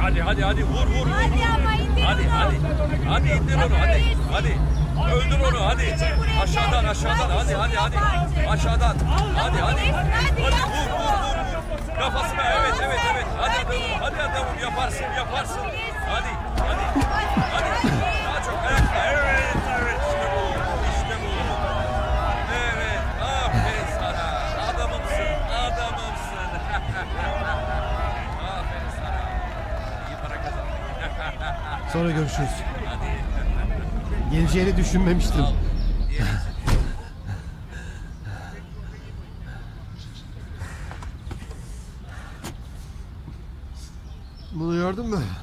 Hadi vur. Hadi ama indir Hadi onu. hadi indir onu hadi. Öldür onu hadi. Aşağıdan hadi. Aşağıdan. Hadi. Vur. Kafasına evet. Hadi adamım yaparsın. Hadi. Daha çok ayakta. Evet. İşte bu. Evet. Aferin sana. Adamımsın. Aferin sana. İyi para kazandın. Sonra görüşürüz. Hadi. Geleceğini düşünmemiştim. Al. Bunu gördün mü?